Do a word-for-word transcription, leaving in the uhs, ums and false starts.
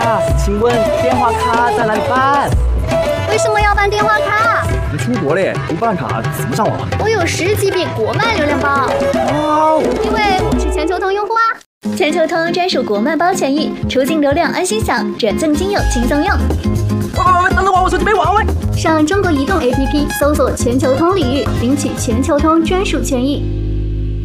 啊，请问电话卡在哪里办？ 为什么要办电话卡？ 你出国嘞，不办卡怎么上网啊？ 我有十 G B 国漫流量包。 哦， 因为我是全球通用户啊。全球通专属国漫包权益，出境流量安心享，转赠亲友轻松用。 喂喂喂，等等我，我手机没网喂。 上中国移动 A P P 搜索全球通领域，领取全球通专属权益。